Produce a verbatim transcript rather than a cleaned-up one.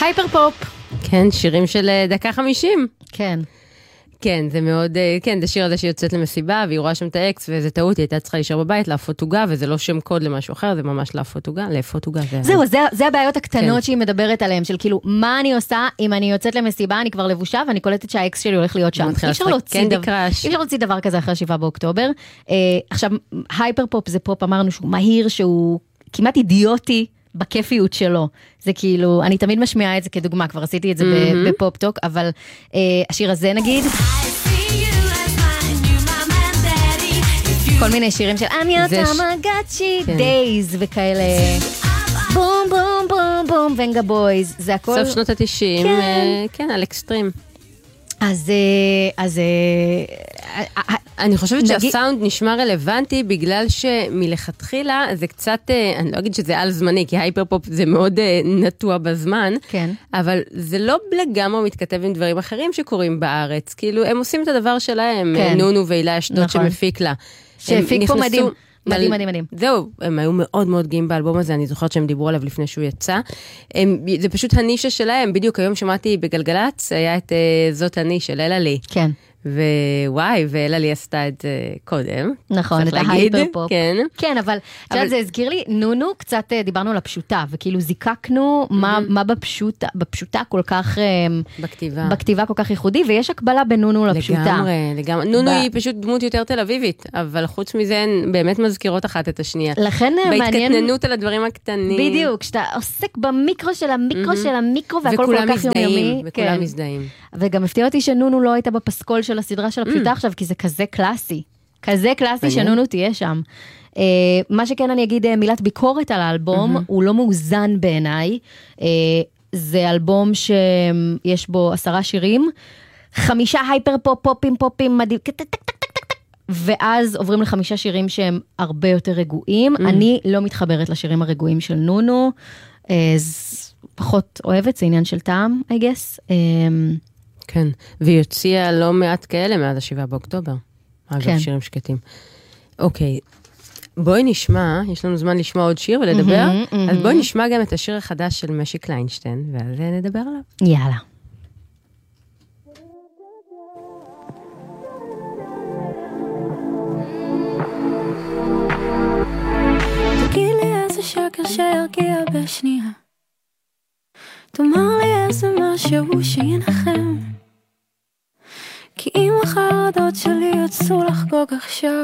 הייפר פופ. כן, שירים של דקה חמישים. כן. כן, זה מאוד, כן, זה שיר הזה שיוצאת למסיבה, והיא רואה שם את האקס, וזה טעות, היא הייתה צריכה להישאר בבית, להפות עוגה, וזה לא שם קוד למשהו אחר, זה ממש להפות עוגה, להפות עוגה. זהו, זה, זה הבעיות הקטנות שהיא מדברת עליהן, של כאילו, מה אני עושה, אם אני יוצאת למסיבה, אני כבר לבושה, ואני קולטת שהאקס שלי הולך להיות שם. אי אפשר להוציא דבר, אי אפשר להוציא דבר כזה אחרי שבעה באוקטובר. עכשיו, הייפר פופ זה פופ, אמרנו שהוא מהיר, שהוא כמעט אידיוטי, בכיפיות שלו. זה כאילו, אני תמיד משמיעה את זה כדוגמה, כבר עשיתי את זה בפופ טוק, אבל השיר הזה נגיד, כל מיני שירים של אני התמגאצ'י דייז וכאלה, בום בום בום בום ונגה בויז, זה הכל סוף שנות ה-תשעים, כן, על אקסטרים. אז אז אני חושבת שהסאונד נשמע רלוונטי, בגלל שמלכתחילה זה קצת, אני לא אגיד שזה על זמני, כי הייפר פופ זה מאוד נטוע בזמן, כן. אבל זה לא לגמרי מתכתב עם דברים אחרים שקורים בארץ, כאילו הם עושים את הדבר שלהם, כן. נונו ואילה אשדוד נכון. שמפיק לה. שהפיק פה מדהים. מדהים, מדהים, מדהים. זהו, הם היו מאוד מאוד גאים באלבום הזה, אני זוכרת שהם דיברו עליו לפני שהוא יצא. הם, זה פשוט הנישה שלהם, בדיוק היום שמעתי בגלגלץ, היה את uh, זאת הנישה, אלה לי. כן. ווואי, ואלה לי עשתה את זה קודם. נכון, את ההייפר פופ. כן. כן, אבל, אבל... זה הזכיר לי, נונו, קצת דיברנו על הפשוטה, וכאילו זיקקנו מה, מה בפשוטה, בפשוטה כל כך... בכתיבה. בכתיבה כל כך ייחודי, ויש הקבלה בין נונו לפשוטה. לגמרי, לגמרי. נונו היא פשוט דמות יותר תל אביבית, אבל חוץ מזה הן באמת מזכירות אחת את השנייה. לכן מעניין... בהתקטננות על הדברים הקטנים. בדיוק, כשאתה עוסק במיקרו של המיקרו של המיקרו, והכל כל כך יומיומי. וכולם מזדהים. וגם הפתיע אותי שנונו לא הייתה בפסקול של הסדרה של הפשוטה עכשיו, כי זה כזה קלאסי. כזה קלאסי שנונו תהיה שם. מה שכן אני אגיד, מילת ביקורת על האלבום, הוא לא מאוזן בעיניי. זה אלבום שיש בו עשרה שירים, חמישה הייפר פופ, פופים, פופים, מדהים, ואז עוברים לחמישה שירים שהם הרבה יותר רגועים. אני לא מתחברת לשירים הרגועים של נונו, פחות אוהבת, זה עניין של טעם, I guess. כן, והיא הוציאה לא מעט כאלה מאז השבעה באוקטובר. אגב, כן. שירים שקטים. אוקיי, בואי נשמע, יש לנו זמן לשמוע עוד שיר ולדבר, mm-hmm, mm-hmm. אז בואי נשמע גם את השיר החדש של משי קליינשטיין, ואז נדבר עליו. יאללה. תגיד לי איזה שקר שירגיע בשנייה, תאמר לי איזה משהו שינחם, כי אם החרדות שלי יצאו לחגוג עכשיו,